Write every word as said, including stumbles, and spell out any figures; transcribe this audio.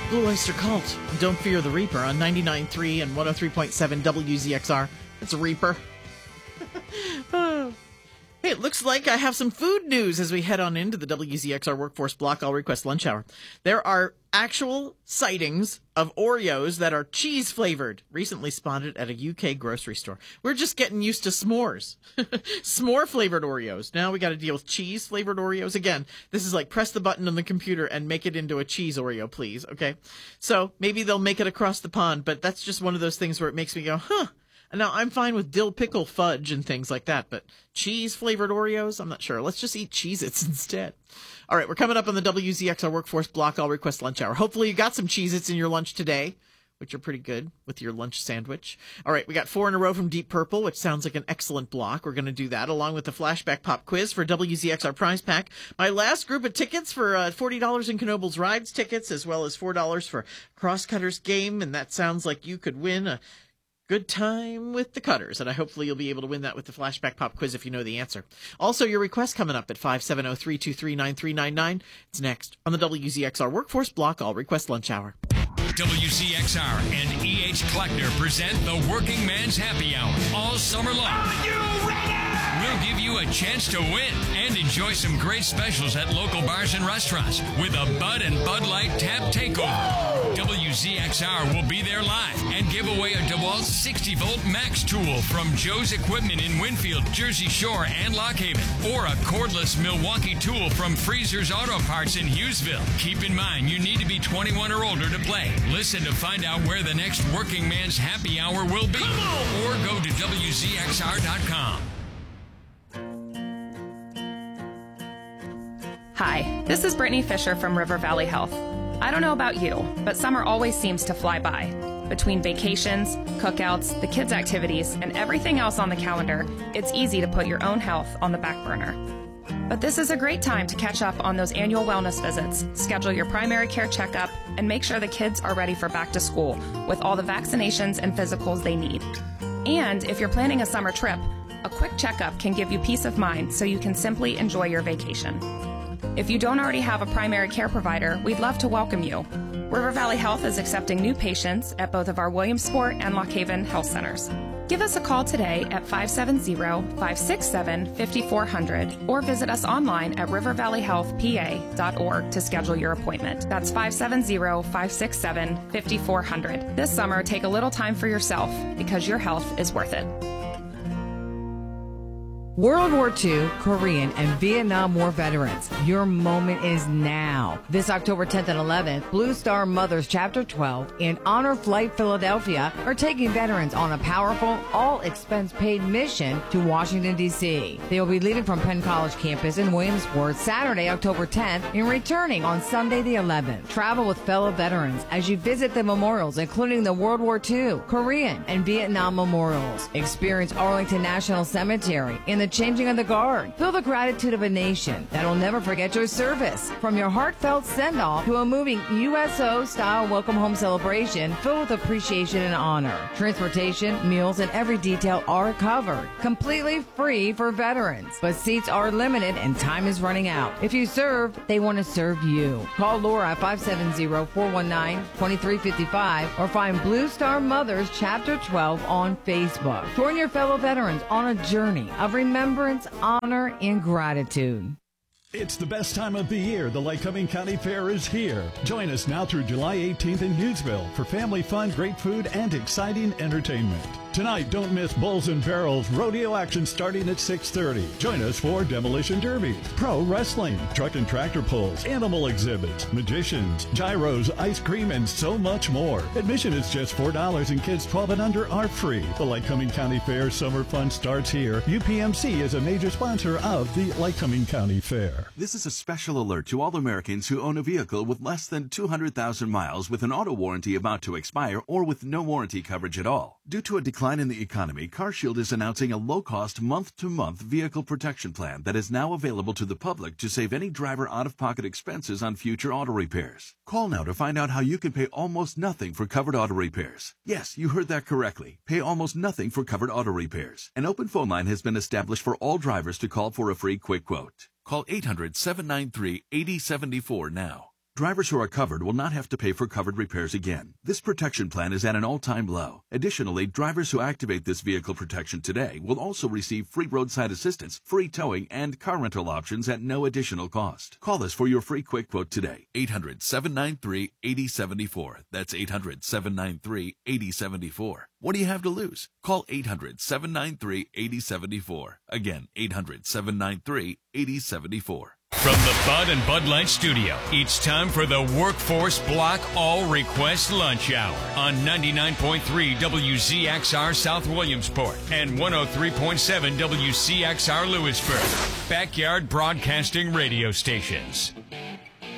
Blue Oyster Cult, Don't Fear the Reaper on ninety-nine point three and one oh three point seven W Z X R. It's a Reaper. Oh. Hey, it looks like I have some food news as we head on into the W Z X R Workforce Block All Request Lunch Hour. There are actual sightings of Oreos that are cheese-flavored, recently spotted at a U K grocery store. We're just getting used to s'mores. S'more-flavored Oreos. Now we got to deal with cheese-flavored Oreos. Again, this is like press the button on the computer and make it into a cheese Oreo, please, okay? So maybe they'll make it across the pond, but that's just one of those things where it makes me go, huh. Now, I'm fine with dill pickle fudge and things like that, but cheese-flavored Oreos? I'm not sure. Let's just eat Cheez-Its instead. All right, we're coming up on the W Z X R Workforce Block All Request Lunch Hour. Hopefully you got some Cheez-Its in your lunch today, which are pretty good with your lunch sandwich. All right, we got four in a row from Deep Purple, which sounds like an excellent block. We're going to do that along with the Flashback Pop Quiz for W Z X R Prize Pack. My last group of tickets for uh, forty dollars in Knoebels Rides tickets, as well as four dollars for Crosscutters game, and that sounds like you could win a good time with the Cutters, and I hopefully you'll be able to win that with the Flashback Pop Quiz if you know the answer. Also, your request coming up at five seven zero, three two three, nine three nine nine. It's next on the W Z X R Workforce Block All Request Lunch Hour. W Z X R and E H Kleckner present the Working Man's Happy Hour all summer long. Are you ready? We'll give you a chance to win and enjoy some great specials at local bars and restaurants with a Bud and Bud Light Tap Takeover. W Z X R will be there live and give away a DeWalt sixty volt Max tool from Joe's Equipment in Winfield, Jersey Shore, and Lock Haven, or a cordless Milwaukee tool from Freezer's Auto Parts in Hughesville. Keep in mind, you need to be twenty-one or older to play. Listen to find out where the next Working Man's Happy Hour will be, or go to W Z X R dot com. Hi, this is Brittany Fisher from River Valley Health. I don't know about you, but summer always seems to fly by. Between vacations, cookouts, the kids' activities, and everything else on the calendar, it's easy to put your own health on the back burner. But this is a great time to catch up on those annual wellness visits, schedule your primary care checkup, and make sure the kids are ready for back to school with all the vaccinations and physicals they need. And if you're planning a summer trip, a quick checkup can give you peace of mind so you can simply enjoy your vacation. If you don't already have a primary care provider, we'd love to welcome you. River Valley Health is accepting new patients at both of our Williamsport and Lock Haven health centers. Give us a call today at five seven zero, five six seven, five four zero zero or visit us online at river valley health p a dot org to schedule your appointment. That's five seven zero, five six seven, five four zero zero. This summer, take a little time for yourself because your health is worth it. World War Two, Korean, and Vietnam War veterans, your moment is now. This October tenth and eleventh, Blue Star Mothers Chapter twelve and Honor Flight Philadelphia are taking veterans on a powerful, all-expense-paid mission to Washington, D C They will be leaving from Penn College campus in Williamsport Saturday, October tenth, and returning on Sunday the eleventh. Travel with fellow veterans as you visit the memorials, including the World War Two, Korean, and Vietnam memorials. Experience Arlington National Cemetery in the The changing of the guard. Feel the gratitude of a nation that will never forget your service. From your heartfelt send-off to a moving U S O-style welcome home celebration filled with appreciation and honor. Transportation, meals, and every detail are covered. Completely free for veterans. But seats are limited and time is running out. If you serve, they want to serve you. Call Laura at five seven zero, four one nine, two three five five or find Blue Star Mothers Chapter twelve on Facebook. Join your fellow veterans on a journey of remembrance. Remembrance, honor, and gratitude. It's the best time of the year. The Lycoming County Fair is here. Join us now through July eighteenth in Hughesville for family fun, great food, and exciting entertainment. Tonight, don't miss Bulls and Barrels rodeo action starting at six thirty. Join us for demolition derbies, pro wrestling, truck and tractor pulls, animal exhibits, magicians, gyros, ice cream, and so much more. Admission is just four dollars and kids twelve and under are free. The Lycoming County Fair summer fun starts here. U P M C is a major sponsor of the Lycoming County Fair. This is a special alert to all Americans who own a vehicle with less than two hundred thousand miles with an auto warranty about to expire or with no warranty coverage at all. Due to a decline in the economy, CarShield is announcing a low-cost month-to-month vehicle protection plan that is now available to the public to save any driver out-of-pocket expenses on future auto repairs. Call now to find out how you can pay almost nothing for covered auto repairs. Yes, you heard that correctly. Pay almost nothing for covered auto repairs. An open phone line has been established for all drivers to call for a free quick quote. Call eight hundred, seven nine three, eight zero seven four now. Drivers who are covered will not have to pay for covered repairs again. This protection plan is at an all-time low. Additionally, drivers who activate this vehicle protection today will also receive free roadside assistance, free towing, and car rental options at no additional cost. Call us for your free quick quote today. eight hundred, seven nine three, eight zero seven four. That's eight hundred, seven nine three, eight zero seven four. What do you have to lose? Call eight hundred, seven nine three, eight zero seven four. Again, eight hundred, seven nine three, eight zero seven four. From the Bud and Bud Light Studio, it's time for the Workforce Block All Request Lunch Hour on ninety-nine point three W Z X R South Williamsport and one oh three point seven W C X R Lewisburg. Backyard Broadcasting Radio Stations.